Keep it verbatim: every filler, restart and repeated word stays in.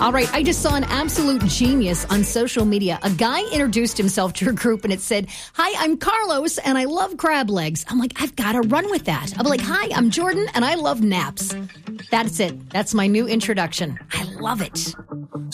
All right, I just saw an absolute genius on social media. A guy introduced himself to a group and it said, "Hi, I'm Carlos and I love crab legs." I'm like, I've got to run with that. I'm like, "Hi, I'm Jordan and I love naps." That's it. That's my new introduction. I love it.